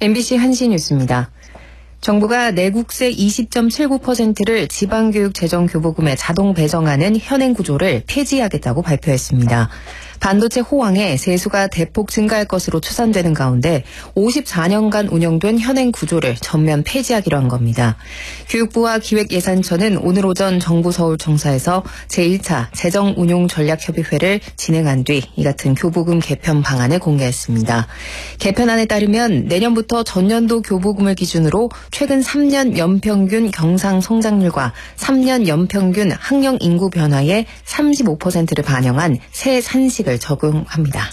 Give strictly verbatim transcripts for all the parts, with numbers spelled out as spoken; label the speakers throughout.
Speaker 1: 엠비씨 한시 뉴스입니다. 정부가 내국세 이십 점 칠구 퍼센트를 지방교육재정교부금에 자동 배정하는 현행 구조를 폐지하겠다고 발표했습니다. 반도체 호황에 세수가 대폭 증가할 것으로 추산되는 가운데 오십사 년간 운영된 현행 구조를 전면 폐지하기로 한 겁니다. 교육부와 기획예산처는 오늘 오전 정부 서울청사에서 제일 차 재정운용전략협의회를 진행한 뒤 이 같은 교부금 개편 방안을 공개했습니다. 개편안에 따르면 내년부터 전년도 교부금을 기준으로 최근 삼 년 연평균 경상 성장률과 삼 년 연평균 학령 인구 변화의 삼십오 퍼센트를 반영한 새 산식을 적용합니다.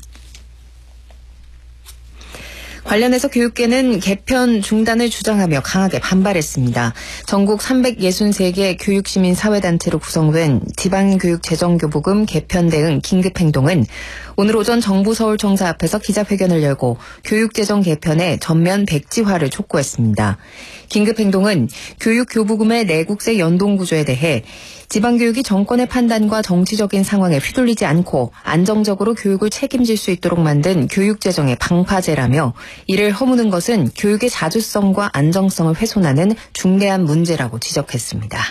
Speaker 1: 관련해서 교육계는 개편 중단을 주장하며 강하게 반발했습니다. 전국 삼백육십삼 개 교육시민사회단체로 구성된 지방교육재정교부금 개편 대응 긴급행동은 오늘 오전 정부 서울청사 앞에서 기자회견을 열고 교육재정 개편의 전면 백지화를 촉구했습니다. 긴급행동은 교육교부금의 내국세 연동구조에 대해 지방교육이 정권의 판단과 정치적인 상황에 휘둘리지 않고 안정적으로 교육을 책임질 수 있도록 만든 교육재정의 방파제라며 이를 허무는 것은 교육의 자주성과 안정성을 훼손하는 중대한 문제라고 지적했습니다.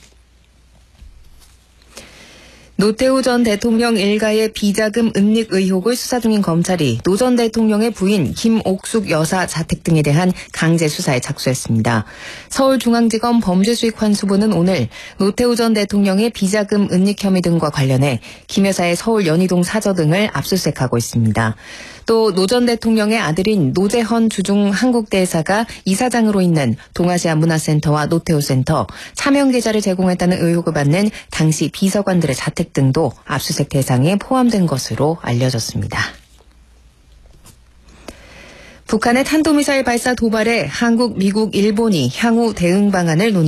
Speaker 1: 노태우 전 대통령 일가의 비자금 은닉 의혹을 수사 중인 검찰이 노 전 대통령의 부인 김옥숙 여사 자택 등에 대한 강제 수사에 착수했습니다. 서울중앙지검 범죄수익환수부는 오늘 노태우 전 대통령의 비자금 은닉 혐의 등과 관련해 김 여사의 서울 연희동 사저 등을 압수수색하고 있습니다. 또 노 전 대통령의 아들인 노재헌 주중 한국대사가 이사장으로 있는 동아시아 문화센터와 노태우센터 차명 계좌를 제공했다는 의혹을 받는 당시 비서관들의 자택 등도 압수수색 대상에 포함된 것으로 알려졌습니다. 북한의 탄도미사일 발사 도발에 한국, 미국, 일본이 향후 대응 방안을 논의